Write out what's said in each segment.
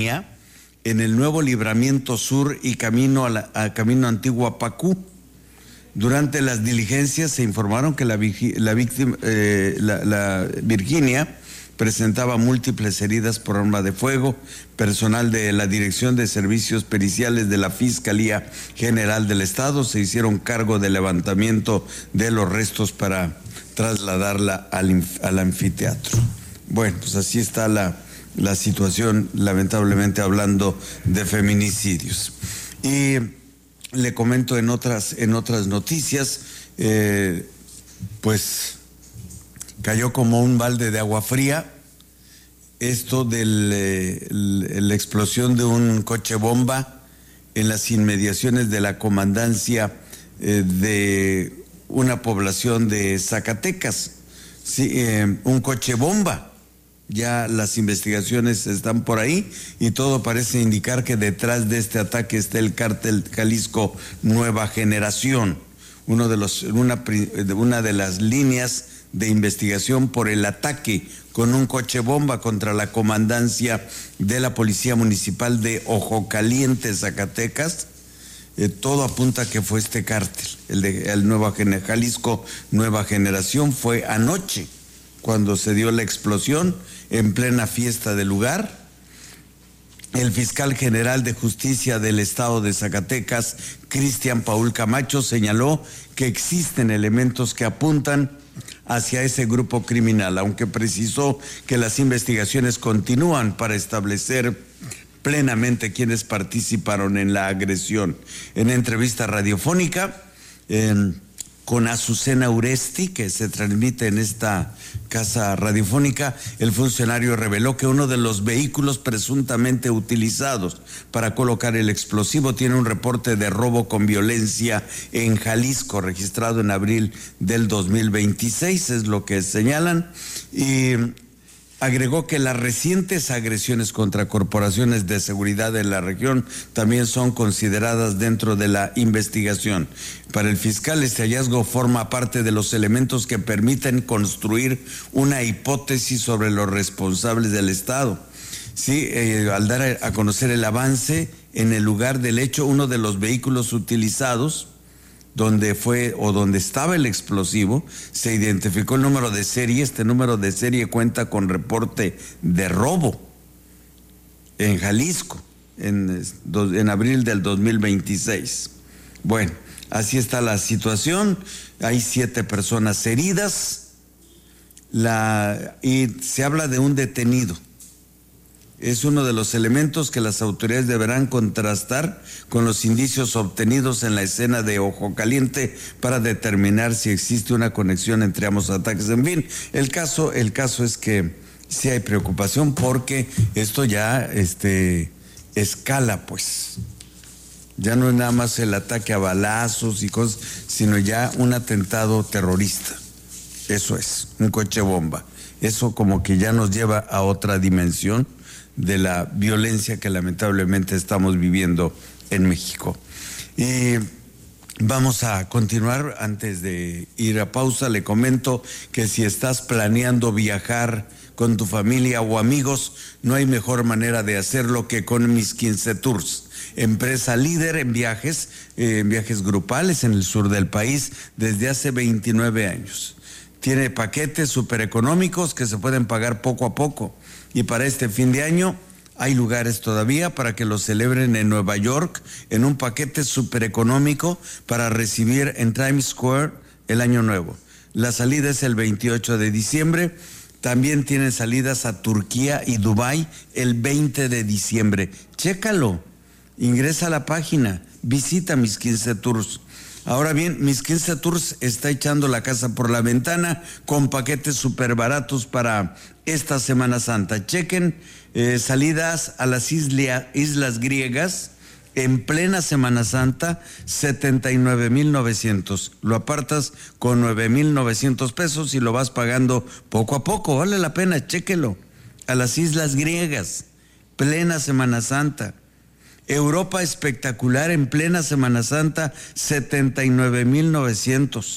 en el nuevo libramiento sur y camino camino antiguo a Pacú. Durante las diligencias se informaron que la Virginia presentaba múltiples heridas por arma de fuego. Personal de la Dirección de Servicios Periciales de la Fiscalía General del Estado se hicieron cargo del levantamiento de los restos para trasladarla al anfiteatro. Bueno, pues así está la situación, lamentablemente, hablando de feminicidios. Y le comento en otras noticias, pues cayó como un balde de agua fría esto de la explosión de un coche bomba en las inmediaciones de la comandancia de una población de Zacatecas. Sí, un coche bomba. Ya las investigaciones están por ahí y todo parece indicar que detrás de este ataque está el cártel Jalisco Nueva Generación, una de las líneas de investigación por el ataque con un coche bomba contra la comandancia de la Policía Municipal de Ojo Caliente, Zacatecas. Todo apunta a que fue este cártel, el Jalisco Nueva Generación. Fue anoche cuando se dio la explosión en plena fiesta del lugar. El fiscal general de justicia del estado de Zacatecas, Cristian Paul Camacho, señaló que existen elementos que apuntan hacia ese grupo criminal, aunque precisó que las investigaciones continúan para establecer plenamente quiénes participaron en la agresión. En entrevista radiofónica con Azucena Uresti, que se transmite en esta casa radiofónica, el funcionario reveló que uno de los vehículos presuntamente utilizados para colocar el explosivo tiene un reporte de robo con violencia en Jalisco, registrado en abril del 2026, es lo que señalan, y agregó que las recientes agresiones contra corporaciones de seguridad de la región también son consideradas dentro de la investigación. Para el fiscal, este hallazgo forma parte de los elementos que permiten construir una hipótesis sobre los responsables del Estado. Sí, al dar a conocer el avance en el lugar del hecho, uno de los vehículos utilizados donde estaba el explosivo, se identificó el número de serie. Este número de serie cuenta con reporte de robo en Jalisco en abril del 2026. Bueno, así está la situación. Hay 7 personas heridas y se habla de un detenido. Es uno de los elementos que las autoridades deberán contrastar con los indicios obtenidos en la escena de Ojo Caliente para determinar si existe una conexión entre ambos ataques. En fin, el caso es que sí hay preocupación porque esto ya escala, pues. Ya no es nada más el ataque a balazos y cosas, sino ya un atentado terrorista. Eso es, un coche bomba. Eso como que ya nos lleva a otra dimensión de la violencia que lamentablemente estamos viviendo en México. Y vamos a continuar. Antes de ir a pausa, le comento que si estás planeando viajar con tu familia o amigos, no hay mejor manera de hacerlo que con Mis 15 Tours, empresa líder en viajes grupales en el sur del país desde hace 29 años. Tiene paquetes súper económicos que se pueden pagar poco a poco. Y para este fin de año hay lugares todavía para que lo celebren en Nueva York en un paquete súper económico para recibir en Times Square el año nuevo. La salida es el 28 de diciembre. También tienen salidas a Turquía y Dubái el 20 de diciembre. Chécalo, ingresa a la página, visita Mis 15 Tours. Ahora bien, Mis 15 Tours está echando la casa por la ventana con paquetes súper baratos para esta Semana Santa. Chequen salidas a las islas griegas en plena Semana Santa, 79,900. Lo apartas con 9,900 pesos y lo vas pagando poco a poco. Vale la pena, chéquelo. A las islas griegas, plena Semana Santa. Europa espectacular en plena Semana Santa, 79,900.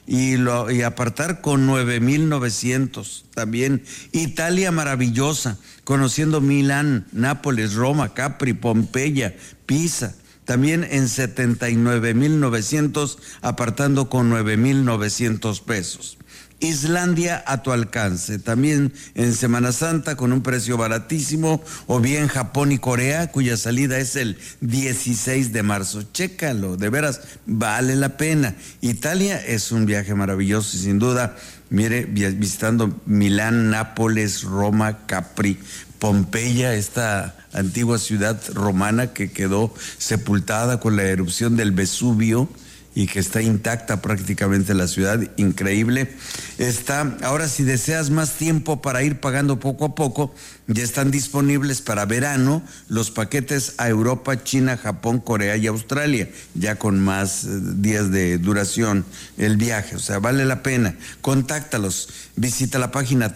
y apartar con 9,900. También Italia maravillosa, conociendo Milán, Nápoles, Roma, Capri, Pompeya, Pisa. También en 79,900, apartando con 9,900 pesos. Islandia a tu alcance, también en Semana Santa con un precio baratísimo, o bien Japón y Corea, cuya salida es el 16 de marzo. Chécalo, de veras, vale la pena. Italia es un viaje maravilloso y sin duda, mire, visitando Milán, Nápoles, Roma, Capri, Pompeya, esta antigua ciudad romana que quedó sepultada con la erupción del Vesubio, y que está intacta prácticamente la ciudad, increíble. Ahora, si deseas más tiempo para ir pagando poco a poco, ya están disponibles para verano los paquetes a Europa, China, Japón, Corea y Australia, ya con más días de duración el viaje, o sea, vale la pena. Contáctalos, visita la página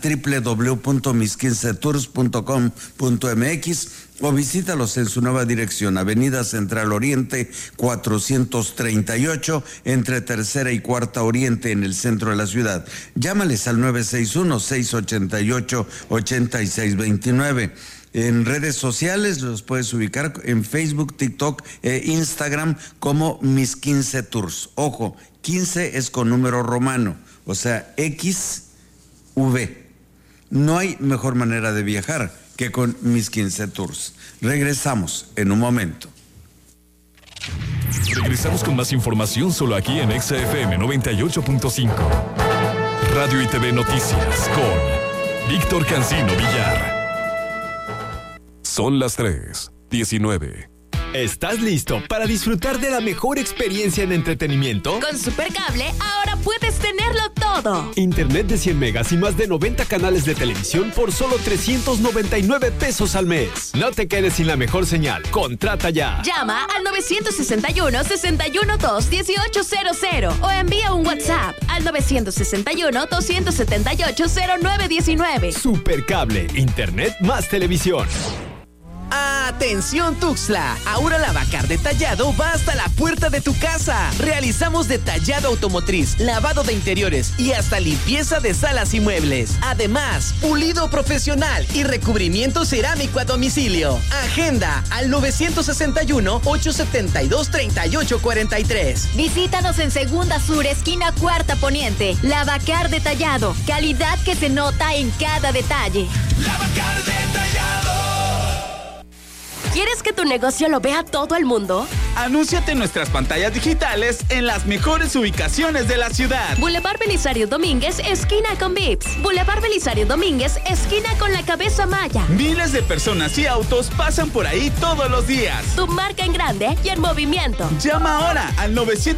www.mis15tours.com.mx o visítalos en su nueva dirección, Avenida Central Oriente 438, entre Tercera y Cuarta Oriente, en el centro de la ciudad. Llámales al 961-688-8629. En redes sociales los puedes ubicar en Facebook, TikTok e Instagram como Mis 15 Tours. Ojo, 15 es con número romano, o sea, XV. No hay mejor manera de viajar que con Mis 15 Tours. Regresamos en un momento. Regresamos con más información solo aquí en XFM 98.5. Radio y TV Noticias con Víctor Cancino Villar. Son las 3:19. ¿Estás listo para disfrutar de la mejor experiencia en entretenimiento? Con Supercable ahora puedes tenerlo todo. Internet de 100 megas y más de 90 canales de televisión por solo 399 pesos al mes. No te quedes sin la mejor señal. Contrata ya. Llama al 961-612-1800 o envía un WhatsApp al 961-278-0919. Supercable, Internet más televisión. ¡Atención Tuxtla! Ahora la Bacar Detallado va hasta la puerta de tu casa. Realizamos detallado automotriz, lavado de interiores y hasta limpieza de salas y muebles. Además, pulido profesional y recubrimiento cerámico a domicilio. Agenda al 961-872-3843. Visítanos en Segunda Sur, esquina Cuarta Poniente. La Bacar Detallado. Calidad que se nota en cada detalle. La Bacar Detallado. ¿Quieres que tu negocio lo vea todo el mundo? Anúnciate en nuestras pantallas digitales en las mejores ubicaciones de la ciudad. Boulevard Belisario Domínguez, esquina con Vips. Boulevard Belisario Domínguez, esquina con la Cabeza Maya. Miles de personas y autos pasan por ahí todos los días. Tu marca en grande y en movimiento. Llama ahora al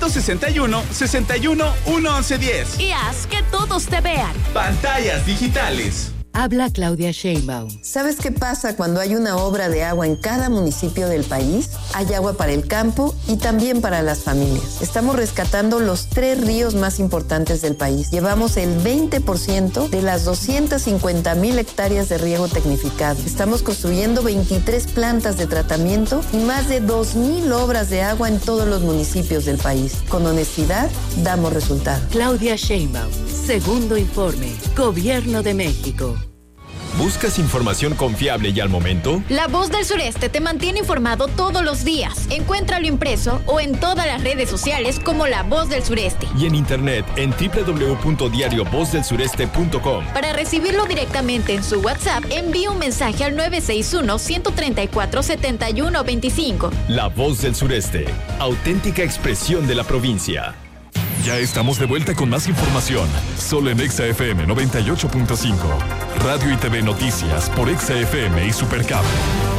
961-61-1110 y haz que todos te vean. Pantallas digitales. Habla Claudia Sheinbaum. ¿Sabes qué pasa cuando hay una obra de agua en cada municipio del país? Hay agua para el campo y también para las familias. Estamos rescatando los 3 ríos más importantes del país. Llevamos el 20% de las 250,000 hectáreas de riego tecnificado. Estamos construyendo 23 plantas de tratamiento y más de 2,000 obras de agua en todos los municipios del país. Con honestidad, damos resultados. Claudia Sheinbaum. Segundo informe. Gobierno de México. ¿Buscas información confiable y al momento? La Voz del Sureste te mantiene informado todos los días. Encuéntralo impreso o en todas las redes sociales como La Voz del Sureste. Y en internet en www.diariovozdelsureste.com. Para recibirlo directamente en su WhatsApp, envíe un mensaje al 961-134-7125. La Voz del Sureste, auténtica expresión de la provincia. Ya estamos de vuelta con más información, solo en XFM 98.5. Radio y TV Noticias por XFM y Supercable.